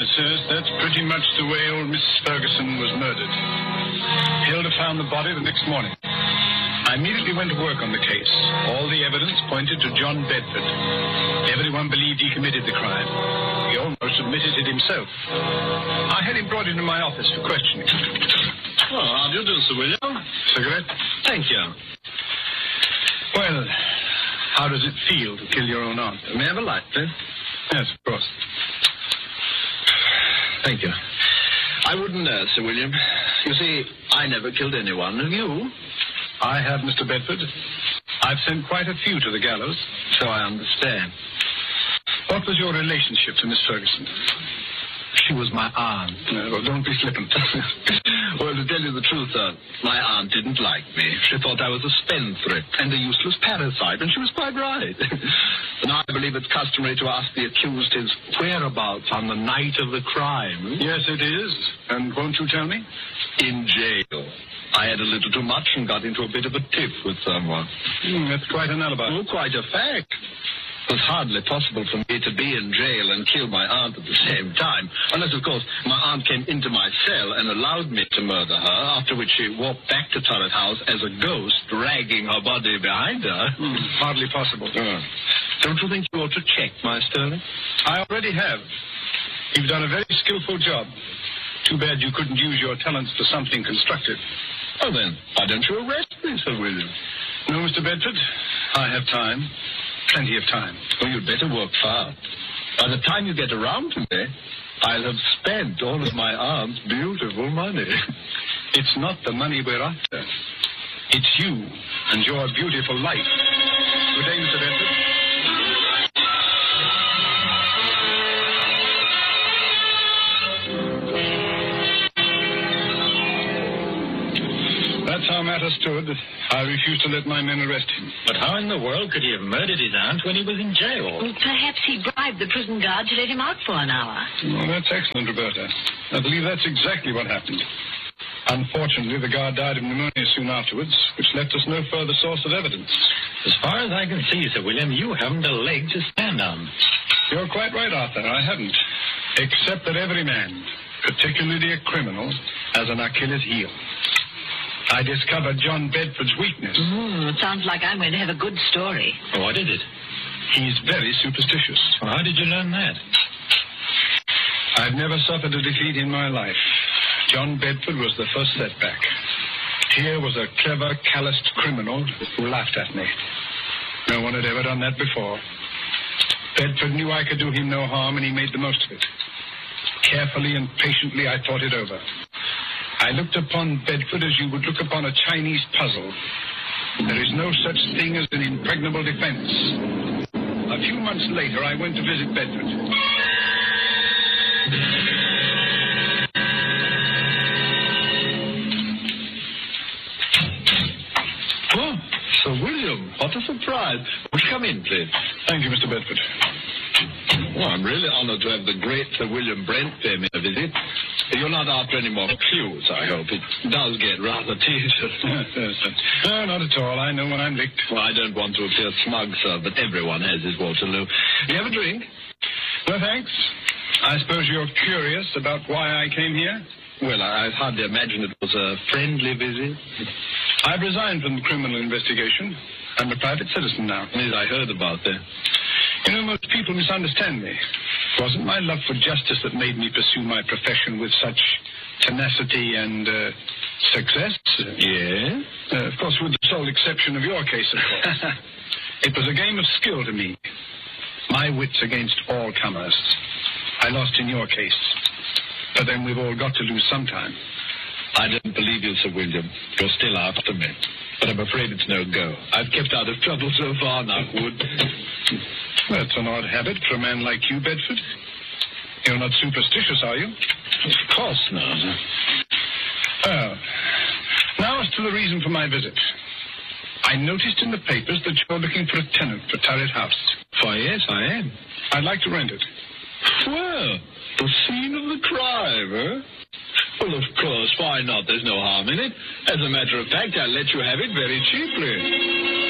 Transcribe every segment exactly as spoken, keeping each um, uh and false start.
yes, that's pretty much the way old Missus Ferguson was murdered. Hilda found the body the next morning. I immediately went to work on the case. All the evidence pointed to John Bedford. Everyone believed he committed the crime. He almost admitted it himself. I had him brought into my office for questioning. Well, how do you do, Sir William? Cigarette? Thank you. Well, how does it feel to kill your own aunt? May I have a light, please? Yes, of course. Thank you. I wouldn't know, Sir William. You see, I never killed anyone. Have you? I have, Mister Bedford. I've sent quite a few to the gallows. So I understand. What was your relationship to Miss Ferguson? She was my aunt. No, well, don't be flippant. Well, to tell you the truth, sir, my aunt didn't like me. She thought I was a spendthrift and a useless parasite, and she was quite right. And I believe it's customary to ask the accused his whereabouts on the night of the crime. Yes, it is. And won't you tell me? In jail. I had a little too much and got into a bit of a tiff with someone. Mm, that's quite an alibi. Oh, quite a fact. It was hardly possible for me to be in jail and kill my aunt at the same time. Unless, of course, my aunt came into my cell and allowed me to murder her, after which she walked back to Turret House as a ghost, dragging her body behind her. Mm, hardly possible. Uh, don't you think you ought to check, my Sterling? I already have. You've done a very skillful job. Too bad you couldn't use your talents for something constructive. Oh, then, why don't you arrest me, Sir William? No, Mister Bedford. I have time. Plenty of time. Well, you'd better work fast. By the time you get around to me, I'll have spent all of my aunt's beautiful money. It's not the money we're after. It's you and your beautiful life. Good day, Mister Bedford. That's how matters stood. I refused to let my men arrest him. But how in the world could he have murdered his aunt when he was in jail? Well, perhaps he bribed the prison guard to let him out for an hour. Well, that's excellent, Roberta. I believe that's exactly what happened. Unfortunately, the guard died of pneumonia soon afterwards, which left us no further source of evidence. As far as I can see, Sir William, you haven't a leg to stand on. You're quite right, Arthur. I haven't. Except that every man, particularly a criminal, has an Achilles heel. I discovered John Bedford's weakness. Mm, it sounds like I'm going to have a good story. What is it? He's very superstitious. Well, how did you learn that? I've never suffered a defeat in my life. John Bedford was the first setback. Here was a clever, calloused criminal who laughed at me. No one had ever done that before. Bedford knew I could do him no harm, and he made the most of it. Carefully and patiently, I thought it over. I looked upon Bedford as you would look upon a Chinese puzzle. There is no such thing as an impregnable defense. A few months later, I went to visit Bedford. Oh, Sir William, what a surprise. Will you come in, please? Thank you, Mister Bedford. Well, I'm really honored to have the great Sir William Brent pay me a visit. You're not after any more clues, I hope. It does get rather tedious. Yes, yes, yes. No, not at all. I know when I'm licked. Well, I don't want to appear smug, sir, but everyone has his Waterloo. Do you have a drink? No, thanks. I suppose you're curious about why I came here? Well, I, I hardly imagined it was a friendly visit. I've resigned from the criminal investigation. I'm a private citizen now. Yes, I heard about that. You know, most people misunderstand me. It wasn't my love for justice that made me pursue my profession with such tenacity and uh, success. Yeah? Uh, of course, with the sole exception of your case, of course. It was a game of skill to me. My wits against all comers. I lost in your case. But then we've all got to lose sometime. I don't believe you, Sir William. You're still after me. But I'm afraid it's no go. I've kept out of trouble so far, Knockwood. That's an odd habit for a man like you, Bedford. You're not superstitious, are you? Of course not. Well, now as to the reason for my visit. I noticed in the papers that you're looking for a tenant for Turret House. Why, yes, I am. I'd like to rent it. Well, the scene of the crime, huh? Well, of course, why not? There's no harm in it. As a matter of fact, I'll let you have it very cheaply.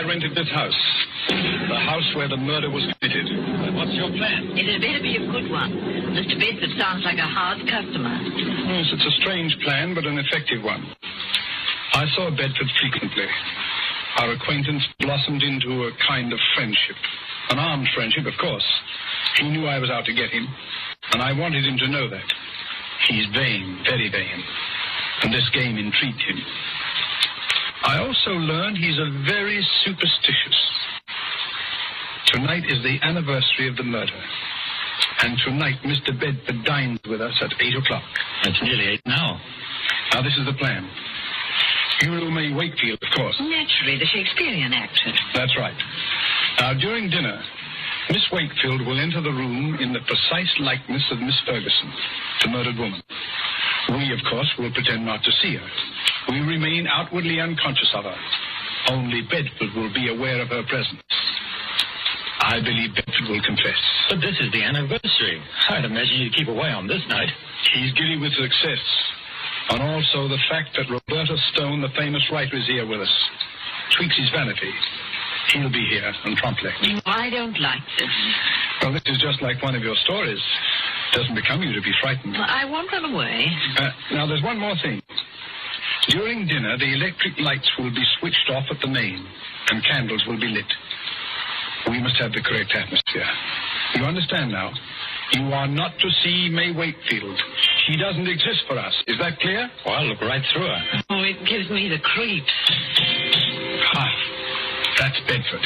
I rented this house. The house where the murder was committed. What's your plan? It had better be a good one. Mister Bedford sounds like a hard customer. Yes, it's a strange plan, but an effective one. I saw Bedford frequently. Our acquaintance blossomed into a kind of friendship. An armed friendship, of course. He knew I was out to get him, and I wanted him to know that. He's vain, very vain, and this game intrigued him. I also learned he's a very superstitious. Tonight is the anniversary of the murder, and tonight Mister Bedford dines with us at eight o'clock. It's nearly eight now. Now, this is the plan. You know May Wakefield, of course. Naturally, the Shakespearean actor. That's right. Now, during dinner, Miss Wakefield will enter the room in the precise likeness of Miss Ferguson, the murdered woman. We, of course, will pretend not to see her. We remain outwardly unconscious of her. Only Bedford will be aware of her presence. I believe Bedford will confess. But this is the anniversary. I'd imagine you'd keep away on this night. He's giddy with success. And also the fact that Roberta Stone, the famous writer, is here with us. Tweaks his vanity. He'll be here, and promptly. I don't like this. Well, this is just like one of your stories. Doesn't become you to be frightened. Well, I won't run away. Uh, now, there's one more thing. During dinner, the electric lights will be switched off at the main, and candles will be lit. We must have the correct atmosphere. You understand now? You are not to see May Wakefield. She doesn't exist for us. Is that clear? Well, I'll look right through her. Oh, it gives me the creeps. Ah, that's Bedford.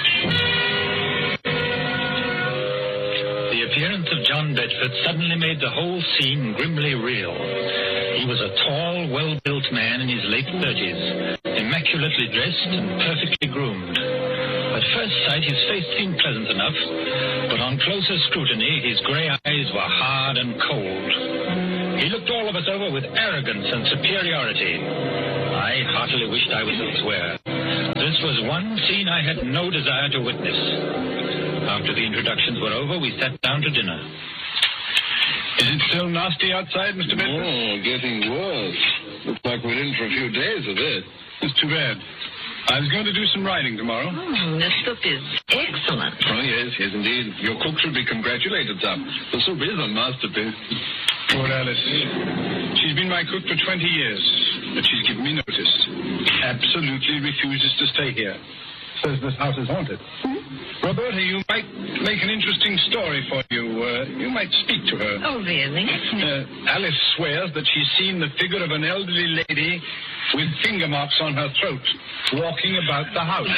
The appearance of John Bedford suddenly made the whole scene grimly real. He was a tall, well-built man in his late thirties, immaculately dressed and perfectly groomed. At first sight, his face seemed pleasant enough, but on closer scrutiny, his grey eyes were hard and cold. He looked all of us over with arrogance and superiority. I heartily wished I was elsewhere. This was one scene I had no desire to witness. After the introductions were over, we sat down to dinner. Is it still nasty outside, Mister Bedford? Oh, getting worse. Looks like we're in for a few days of it. It's too bad. I was going to do some riding tomorrow. Mm, the soup is excellent. Oh, yes, yes, indeed. Your cook should be congratulated, sir. The soup is a masterpiece. Poor Alice. She's been my cook for twenty years, but she's given me notice. Absolutely refuses to stay here. Says this house is haunted. Hmm? Roberta, you might make an interesting story for you. Uh, you might speak to her. Oh, really? Uh, Alice swears that she's seen the figure of an elderly lady with finger marks on her throat walking about the house.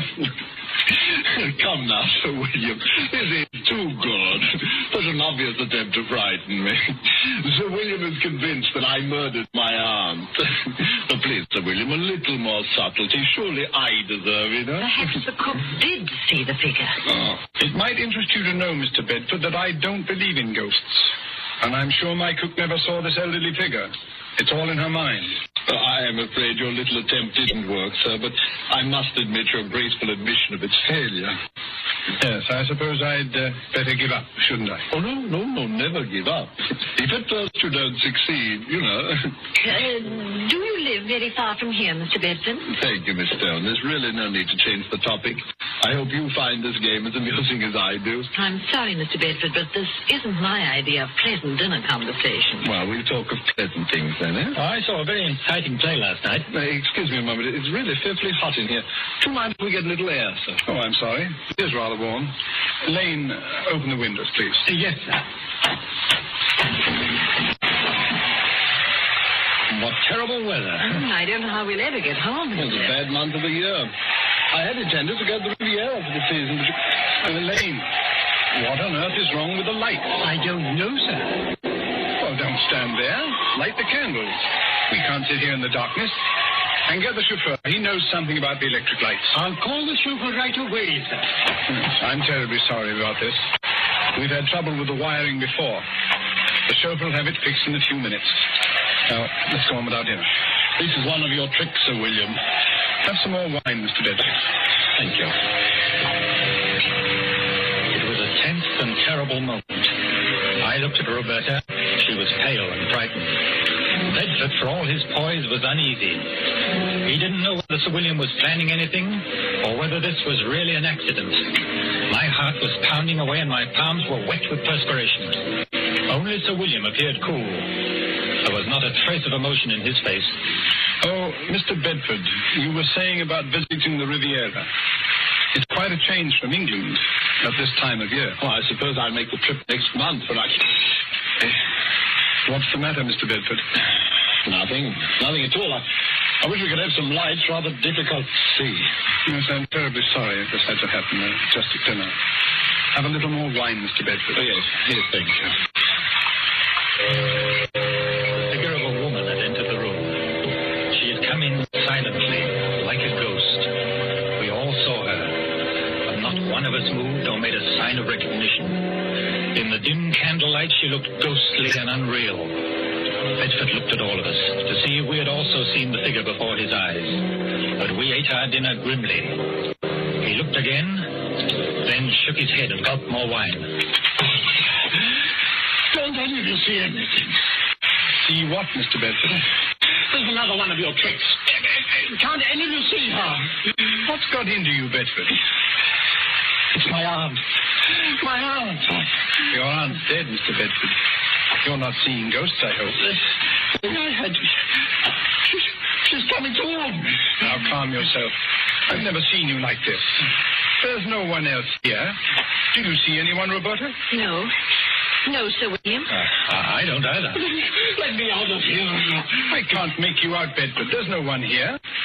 Come now, Sir William. This is too good. Such an obvious attempt to frighten me. Sir William is convinced that I murdered my aunt. Oh, please, Sir William, a little more subtlety. Surely I deserve it, huh? Perhaps the cook did see the figure. Oh. It might interest you to know, Mister Bedford, that I don't believe in ghosts. And I'm sure my cook never saw this elderly figure. It's all in her mind. Uh, I am afraid your little attempt didn't work, sir, but I must admit your graceful admission of its failure. Yes, I suppose I'd uh, better give up, shouldn't I? Oh, no, no, no, never give up. If at first you don't succeed, you know. Uh, do you live very far from here, Mister Bedford? Thank you, Miss Stone. There's really no need to change the topic. I hope you find this game as amusing as I do. I'm sorry, Mister Bedford, but this isn't my idea of pleasant dinner conversation. Well, we'll talk of pleasant things then, eh? Oh, I saw a very exciting play last night. Uh, excuse me a moment. It's really fearfully hot in here. Do you mind if we get a little air, sir? Oh, I'm sorry. It is rather warm. Lane, uh, open the windows, please. Yes, sir. What terrible weather. Mm, I don't know how we'll ever get home. It's a bad month of the year. I had intended to go to the Riviera for the season, but... Uh, Lane, what on earth is wrong with the lights? I don't know, sir. Well, don't stand there. Light the candles. We can't sit here in the darkness. And get the chauffeur. He knows something about the electric lights. I'll call the chauffeur right away, sir. I'm terribly sorry about this. We've had trouble with the wiring before. The chauffeur will have it fixed in a few minutes. Now, let's go on with our dinner. This is one of your tricks, Sir William. Have some more wine, Mister Bedford. Thank you. It was a tense and terrible moment. I looked at Roberta. She was pale and frightened. Bedford, for all his poise, was uneasy. He didn't know know whether Sir William was planning anything or whether this was really an accident. My heart was pounding away and my palms were wet with perspiration. Only Sir William appeared cool. There was not a trace of emotion in his face. Oh, Mister Bedford, you were saying about visiting the Riviera. It's quite a change from England at this time of year. Oh, I suppose I'll make the trip next month, but I... What's the matter, Mister Bedford? Nothing. Nothing at all. I, I wish we could have some lights. Rather difficult to see. Yes, I'm terribly sorry if this had to happen uh, just at dinner. Have a little more wine, Mister Bedford. Oh, yes. Yes, thank you. The figure of a woman had entered the room. She had come in silently, like a ghost. We all saw her, but not one of us moved or made a sign of recognition. In the dim candlelight, she looked ghostly and unreal. Bedford looked at all of us to see if we had also seen the figure before his eyes. But we ate our dinner grimly. He looked again, then shook his head and gulped more wine. Don't any of you see anything? See what, Mister Bedford? There's another one of your tricks. Can't any of you see her? What's got into you, Bedford? It's my aunt. My aunt. Your aunt's dead, Mister Bedford. You're not seeing ghosts, I hope. I had... She's, she's coming toward me. Now, calm yourself. I've never seen you like this. There's no one else here. Do you see anyone, Roberta? No. No, Sir William. Uh, I don't either. Let me out of here. I can't make you out, Bedford. There's no one here.